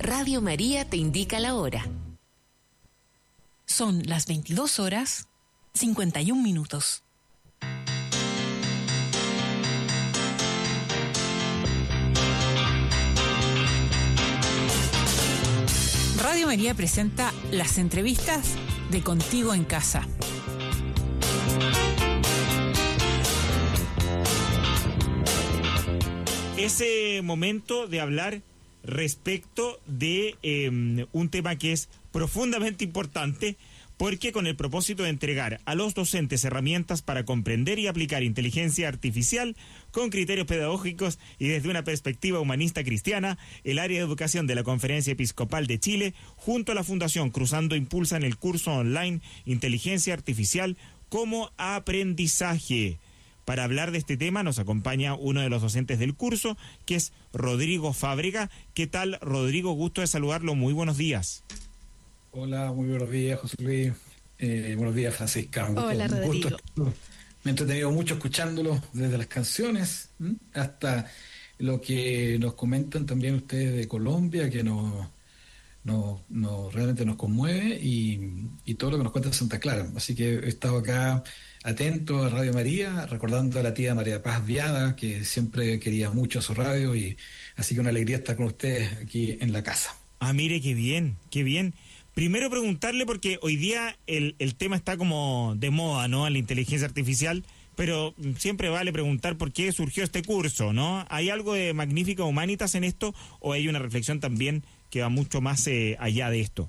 Radio María te indica la hora. Son las 22:51. Radio María presenta las entrevistas de Contigo en Casa. Ese momento de hablar respecto de un tema que es profundamente importante, porque con el propósito de entregar a los docentes herramientas para comprender y aplicar inteligencia artificial con criterios pedagógicos y desde una perspectiva humanista cristiana, el área de educación de la Conferencia Episcopal de Chile, junto a la Fundación Cruzando, impulsan el curso online Inteligencia Artificial como aprendizaje. Para hablar de este tema nos acompaña uno de los docentes del curso, que es Rodrigo Fábrega. ¿Qué tal, Rodrigo? Gusto de saludarlo. Muy buenos días. Hola, muy buenos días, José Luis. Buenos días, Francisca. Hola, Rodrigo. Me he entretenido mucho escuchándolo, desde las canciones hasta lo que nos comentan también ustedes de Colombia, que realmente nos conmueve, y todo lo que nos cuenta Santa Clara. Así que he estado acá atento a Radio María, recordando a la tía María Paz Viada, que siempre quería mucho a su radio, y así que una alegría estar con ustedes aquí en la casa. Ah, mire, qué bien, qué bien. Primero preguntarle, porque hoy día el tema está como de moda, ¿no? La inteligencia artificial, pero siempre vale preguntar por qué surgió este curso, ¿no? ¿Hay algo de Magnificat Humanitas en esto, o hay una reflexión también que va mucho más allá de esto?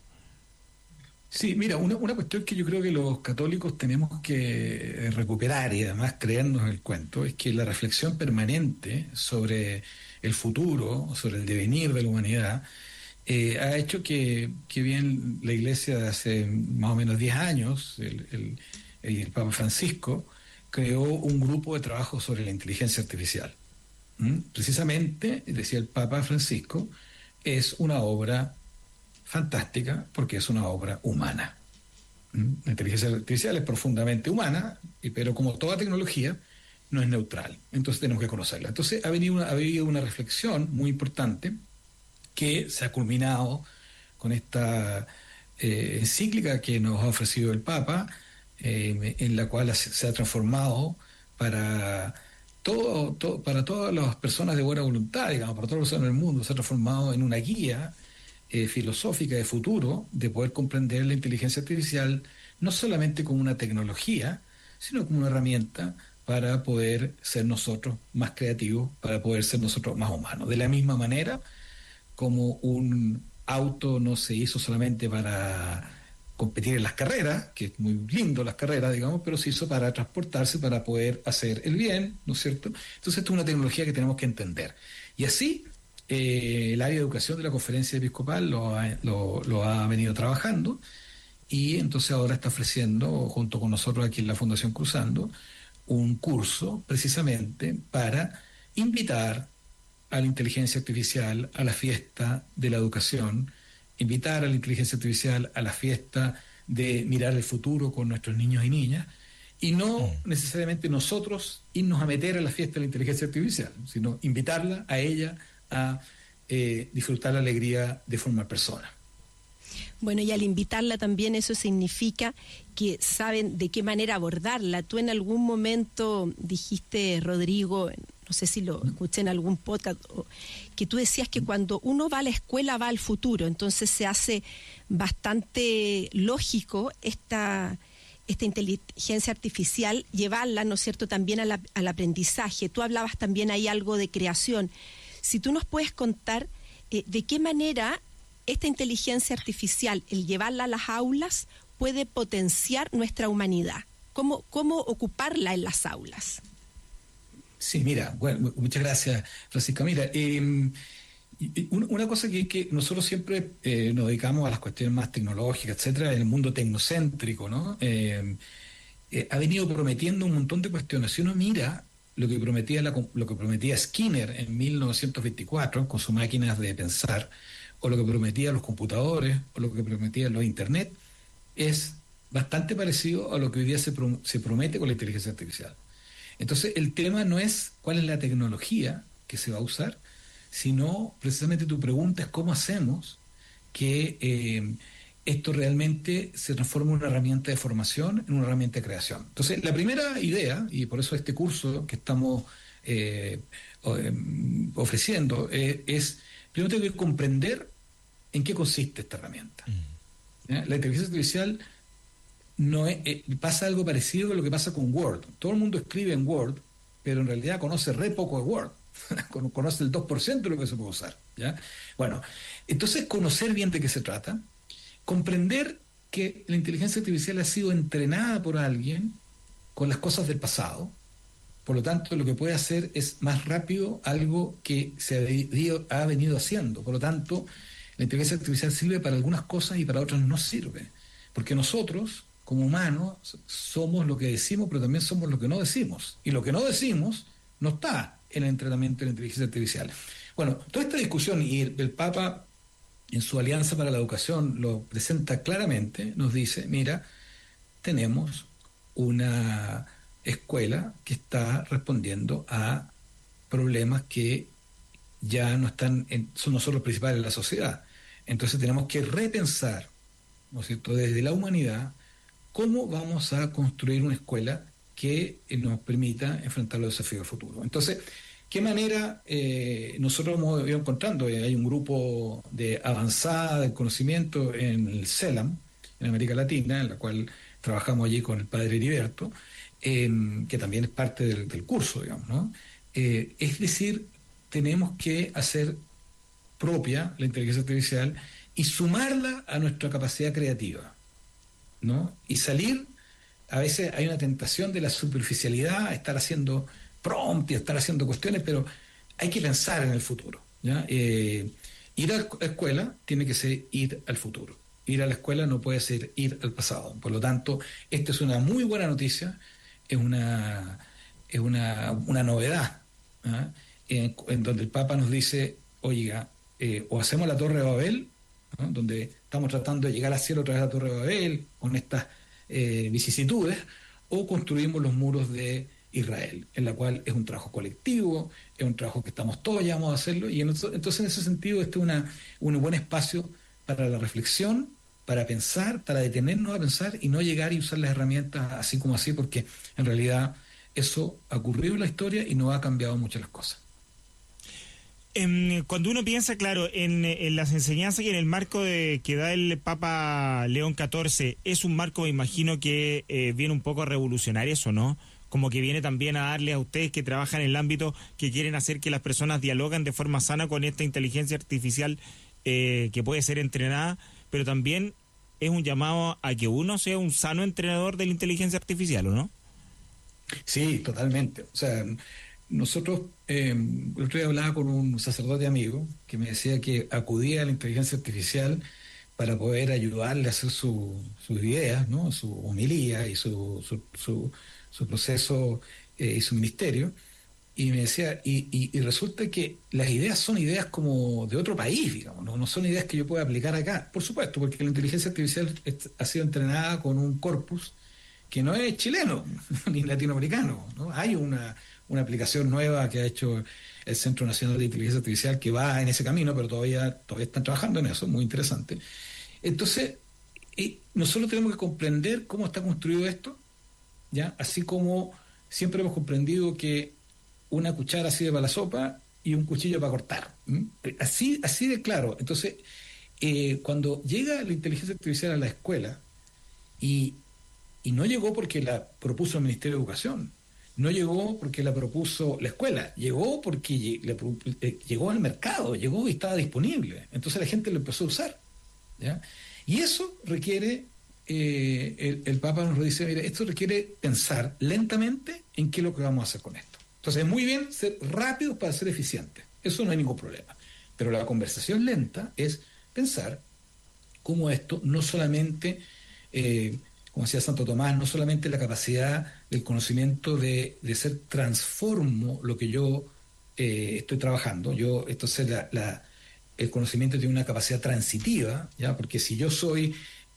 Sí, mira, una cuestión que yo creo que los católicos tenemos que recuperar y además creernos el cuento, es que la reflexión permanente sobre el futuro, sobre el devenir de la humanidad, ha hecho que bien la Iglesia de hace más o menos 10 años, el Papa Francisco, creó un grupo de trabajo sobre la inteligencia artificial. Precisamente, decía el Papa Francisco, es una obra fantástica porque es una obra humana. La inteligencia artificial es profundamente humana, pero como toda tecnología, no es neutral. Entonces tenemos que conocerla. Entonces ha habido una reflexión muy importante que se ha culminado con esta encíclica que nos ha ofrecido el Papa, en la cual se ha transformado para todas las personas de buena voluntad, digamos, para todas las personas del mundo, se ha transformado en una guía filosófica de futuro, de poder comprender la inteligencia artificial no solamente como una tecnología, sino como una herramienta para poder ser nosotros más creativos, para poder ser nosotros más humanos. De la misma manera como un auto no se hizo solamente para competir en las carreras, que es muy lindo las carreras, digamos, pero se hizo para transportarse, para poder hacer el bien, ¿no es cierto? Entonces esto es una tecnología que tenemos que entender. Y así el área de educación de la Conferencia Episcopal lo ha venido trabajando, y entonces ahora está ofreciendo, junto con nosotros aquí en la Fundación Cruzando, un curso precisamente para invitar a la inteligencia artificial a la fiesta de la educación, invitar a la inteligencia artificial a la fiesta de mirar el futuro con nuestros niños y niñas, y no necesariamente nosotros irnos a meter a la fiesta de la inteligencia artificial, sino invitarla a ella a disfrutar la alegría de formar personas. Bueno, y al invitarla también eso significa que saben de qué manera abordarla. Tú en algún momento dijiste, Rodrigo, no sé si lo escuché en algún podcast, que tú decías que cuando uno va a la escuela va al futuro, entonces se hace bastante lógico esta inteligencia artificial, llevarla, ¿no es cierto?, también al aprendizaje. Tú hablabas también ahí algo de creación. Si tú nos puedes contar de qué manera esta inteligencia artificial, el llevarla a las aulas, puede potenciar nuestra humanidad. ¿Cómo ocuparla en las aulas? Sí, mira, bueno, muchas gracias, Francisca. Mira, una cosa que nosotros siempre nos dedicamos a las cuestiones más tecnológicas, etcétera, en el mundo tecnocéntrico, ¿no? Ha venido prometiendo un montón de cuestiones. Si uno mira lo que prometía Skinner en 1924 con sus máquinas de pensar, o lo que prometían los computadores, o lo que prometían los Internet, es bastante parecido a lo que hoy día se promete con la inteligencia artificial. Entonces, el tema no es cuál es la tecnología que se va a usar, sino precisamente tu pregunta es cómo hacemos que esto realmente se transforma en una herramienta de formación, en una herramienta de creación. Entonces, la primera idea, y por eso este curso que estamos ofreciendo, es, primero tengo que comprender en qué consiste esta herramienta. ¿Ya? La inteligencia artificial no pasa algo parecido a lo que pasa con Word. Todo el mundo escribe en Word, pero en realidad conoce re poco de Word. Conoce el 2% de lo que se puede usar. ¿Ya? Bueno, entonces conocer bien de qué se trata, comprender que la inteligencia artificial ha sido entrenada por alguien con las cosas del pasado, por lo tanto lo que puede hacer es más rápido algo que se ha venido haciendo. Por lo tanto, la inteligencia artificial sirve para algunas cosas y para otras no sirve, porque nosotros, como humanos, somos lo que decimos, pero también somos lo que no decimos. Y lo que no decimos no está en el entrenamiento de la inteligencia artificial. Bueno, toda esta discusión, y el Papa en su Alianza para la Educación lo presenta claramente, nos dice, mira, tenemos una escuela que está respondiendo a problemas que ya no están, son nosotros los principales de la sociedad. Entonces tenemos que repensar, ¿no es cierto?, desde la humanidad, cómo vamos a construir una escuela que nos permita enfrentar los desafíos del futuro. Entonces, ¿qué manera nosotros hemos ido encontrando? Hay un grupo de avanzada del conocimiento en el CELAM, en América Latina, en la cual trabajamos allí con el padre Heriberto, que también es parte del curso, digamos, ¿no? Es decir, tenemos que hacer propia la inteligencia artificial y sumarla a nuestra capacidad creativa, ¿no? Y salir, a veces hay una tentación de la superficialidad, estar haciendo prompt y estar haciendo cuestiones, pero hay que pensar en el futuro, ¿ya? Ir a la escuela tiene que ser ir al futuro. Ir a la escuela no puede ser ir al pasado. Por lo tanto, esta es una muy buena noticia, es una novedad, ¿ah? En donde el Papa nos dice, oiga, o hacemos la Torre de Babel, ¿no?, donde estamos tratando de llegar al cielo a través de la Torre de Babel, con estas vicisitudes, o construimos los muros de Israel, en la cual es un trabajo colectivo, es un trabajo que estamos todos llamados a hacerlo, y entonces en ese sentido este es un buen espacio para la reflexión, para pensar, para detenernos a pensar y no llegar y usar las herramientas así como así, porque en realidad eso ha ocurrido en la historia y no ha cambiado mucho las cosas. Cuando uno piensa, claro, en las enseñanzas y en el marco que da el Papa León XIV, es un marco, me imagino, que viene un poco a revolucionar eso, ¿no? Como que viene también a darle a ustedes que trabajan en el ámbito, que quieren hacer que las personas dialoguen de forma sana con esta inteligencia artificial que puede ser entrenada, pero también es un llamado a que uno sea un sano entrenador de la inteligencia artificial, ¿o no? Sí, totalmente. O sea, nosotros, el otro día hablaba con un sacerdote amigo que me decía que acudía a la inteligencia artificial para poder ayudarle a hacer sus ideas, ¿no?, su homilía y su proceso y su ministerio. Y me decía, y resulta que las ideas son ideas como de otro país, digamos, no son ideas que yo pueda aplicar acá. Por supuesto, porque la inteligencia artificial ha sido entrenada con un corpus que no es chileno ni latinoamericano, ¿no? Hay una aplicación nueva que ha hecho el Centro Nacional de Inteligencia Artificial que va en ese camino, pero todavía están trabajando en eso, muy interesante. Entonces, nosotros tenemos que comprender cómo está construido esto, ¿ya? Así como siempre hemos comprendido que una cuchara sirve para la sopa y un cuchillo para cortar. Así de claro. Entonces, cuando llega la inteligencia artificial a la escuela, y no llegó porque la propuso el Ministerio de Educación, no llegó porque la propuso la escuela, llegó porque llegó al mercado, llegó y estaba disponible. Entonces la gente lo empezó a usar, ¿ya? Y eso requiere, el Papa nos lo dice, mira, esto requiere pensar lentamente en qué es lo que vamos a hacer con esto. Entonces es muy bien ser rápido para ser eficiente, eso no hay ningún problema. Pero la conversación lenta es pensar cómo esto no solamente, como decía Santo Tomás, no solamente la capacidad del conocimiento de ser transformo lo que yo estoy trabajando, entonces el conocimiento tiene una capacidad transitiva, ¿ya? Porque si yo soy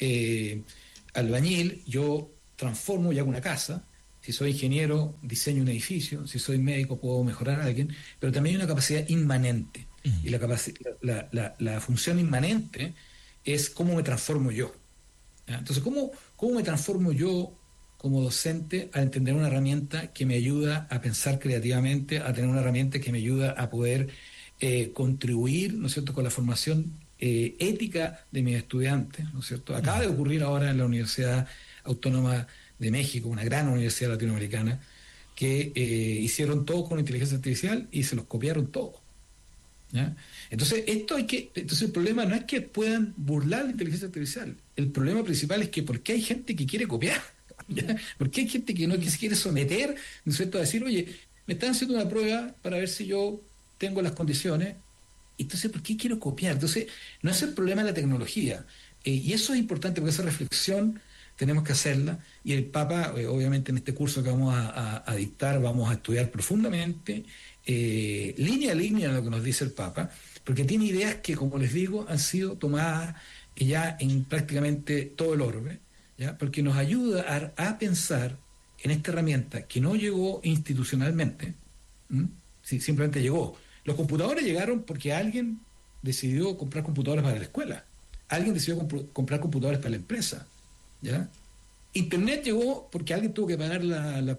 albañil, yo transformo y hago una casa. Si soy ingeniero, diseño un edificio. Si soy médico, puedo mejorar a alguien. Pero también hay una capacidad inmanente. Y la función inmanente es cómo me transformo yo. ¿Ya? Entonces, ¿cómo me transformo yo como docente al entender una herramienta que me ayuda a pensar creativamente, a tener una herramienta que me ayuda a poder contribuir, ¿no es cierto?, con la formación ética de mis estudiantes, ¿no es cierto? Acaba de ocurrir ahora en la Universidad Autónoma de México, una gran universidad latinoamericana, que hicieron todo con inteligencia artificial y se los copiaron todo. ¿Ya? Entonces, el problema no es que puedan burlar la inteligencia artificial. El problema principal es que ¿por qué hay gente que quiere copiar? ¿Ya? ¿Por qué hay gente que se quiere someter, ¿no es cierto?, a decir, oye, me están haciendo una prueba para ver si yo tengo las condiciones, entonces ¿por qué quiero copiar? Entonces, no es el problema de la tecnología. Y eso es importante porque esa reflexión tenemos que hacerla, y el Papa, obviamente en este curso que vamos a dictar, vamos a estudiar profundamente, línea a línea lo que nos dice el Papa, porque tiene ideas que, como les digo, han sido tomadas ya en prácticamente todo el orbe, ¿ya? Porque nos ayuda a pensar en esta herramienta que no llegó institucionalmente, sí, simplemente llegó. Los computadores llegaron porque alguien decidió comprar computadores para la escuela, alguien decidió comprar computadores para la empresa, ¿ya? Internet llegó porque alguien tuvo que pagar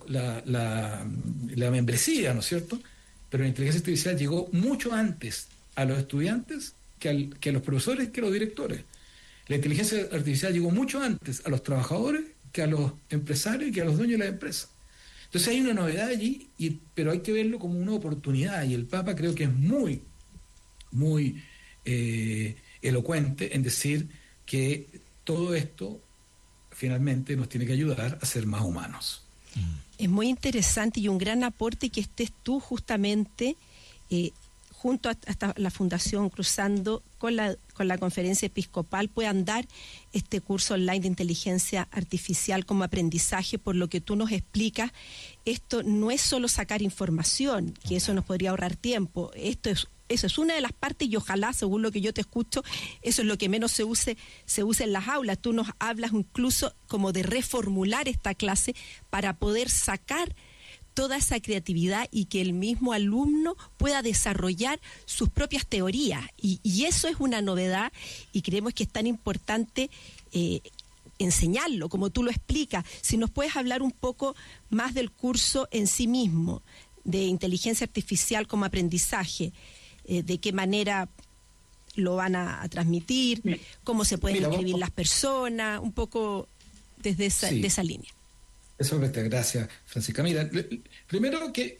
la membresía, ¿no es cierto? Pero la inteligencia artificial llegó mucho antes a los estudiantes que a los profesores, que a los directores. La inteligencia artificial llegó mucho antes a los trabajadores que a los empresarios y que a los dueños de las empresas. Entonces hay una novedad allí, pero hay que verlo como una oportunidad, y el Papa creo que es muy, muy elocuente en decir que todo esto finalmente nos tiene que ayudar a ser más humanos. Es muy interesante y un gran aporte que estés tú justamente junto hasta la Fundación Cruzando con la Conferencia Episcopal puedan dar este curso online de inteligencia artificial como aprendizaje. Por lo que tú nos explicas, esto no es solo sacar información, que eso nos podría ahorrar tiempo. Eso es una de las partes, y ojalá, según lo que yo te escucho, eso es lo que menos se use en las aulas. Tú nos hablas incluso como de reformular esta clase para poder sacar toda esa creatividad y que el mismo alumno pueda desarrollar sus propias teorías. Y eso es una novedad, y creemos que es tan importante enseñarlo, como tú lo explicas. Si nos puedes hablar un poco más del curso en sí mismo, de inteligencia artificial como aprendizaje, de qué manera lo van a transmitir, cómo se pueden inscribir las personas, un poco desde de esa línea. Eso es correcto, gracias, Francisca. Mira, primero que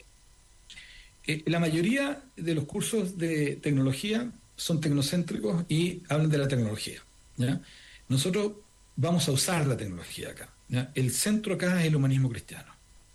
la mayoría de los cursos de tecnología son tecnocéntricos y hablan de la tecnología, ¿ya? Nosotros vamos a usar la tecnología acá, ¿ya? El centro acá es el humanismo cristiano.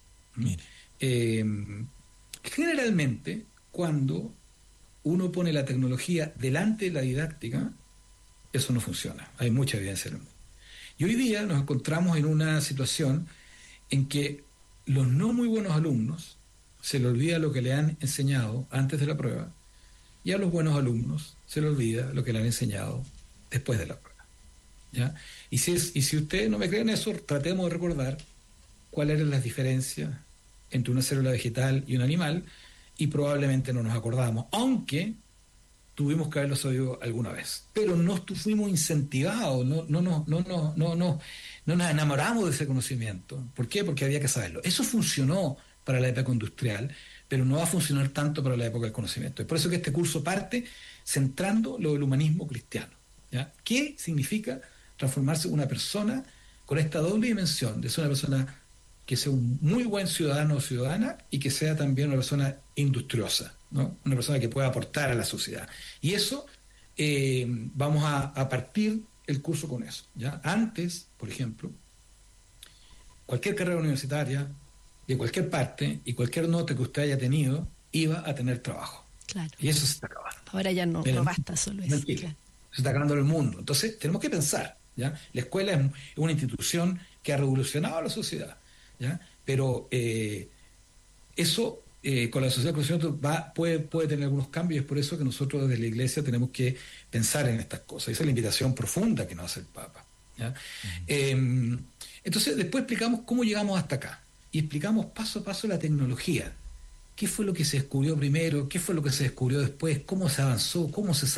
Generalmente, cuando uno pone la tecnología delante de la didáctica, eso no funciona. Hay mucha evidencia en el mundo. Y hoy día nos encontramos en una situación en que los no muy buenos alumnos se les olvida lo que le han enseñado antes de la prueba, y a los buenos alumnos se les olvida lo que le han enseñado después de la prueba, ¿ya? Y si ustedes no me creen eso, tratemos de recordar cuáles eran las diferencias entre una célula vegetal y un animal, y probablemente no nos acordamos, aunque tuvimos que haberlo sabido alguna vez. Pero no fuimos incentivados, no nos enamoramos de ese conocimiento. ¿Por qué? Porque había que saberlo. Eso funcionó para la época industrial, pero no va a funcionar tanto para la época del conocimiento. Es por eso que este curso parte centrando lo del humanismo cristiano, ¿ya? ¿Qué significa transformarse en una persona con esta doble dimensión de ser una persona que sea un muy buen ciudadano o ciudadana, y que sea también una persona industriosa, ¿no? Una persona que pueda aportar a la sociedad? Y eso vamos a partir el curso con eso, ¿ya? Antes, por ejemplo, cualquier carrera universitaria de cualquier parte y cualquier nota que usted haya tenido iba a tener trabajo. Claro. Y eso se está acabando. Ahora ya no basta solo eso. Claro. Se está acabando el mundo. Entonces tenemos que pensar, ¿ya? La escuela es una institución que ha revolucionado a la sociedad, ¿ya? Pero eso con la sociedad del conocimiento puede tener algunos cambios, y es por eso que nosotros desde la Iglesia tenemos que pensar en estas cosas. Esa es la invitación profunda que nos hace el Papa, ¿ya? Entonces después explicamos cómo llegamos hasta acá, y explicamos paso a paso la tecnología. ¿Qué fue lo que se descubrió primero? ¿Qué fue lo que se descubrió después? ¿Cómo se avanzó? ¿Cómo se